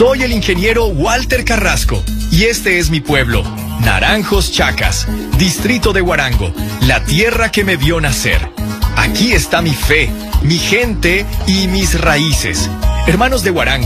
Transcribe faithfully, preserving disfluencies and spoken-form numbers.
Soy el ingeniero Walter Carrasco y este es mi pueblo, Naranjos Chacas, distrito de Huarango, la tierra que me vio nacer. Aquí está mi fe, mi gente y mis raíces. Hermanos de Huarango,